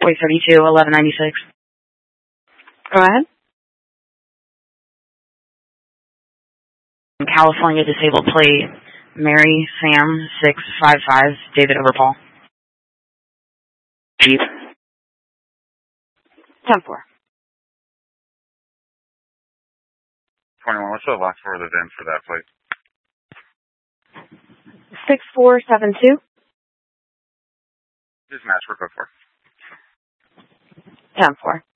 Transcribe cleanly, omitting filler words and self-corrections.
32, 1196. Go ahead. California disabled plate, Mary Sam 655, David over Paul. Jeep. 10-4. 21, what's the last word of the VIN for that plate? 6472. Just match for code 4. 10-4.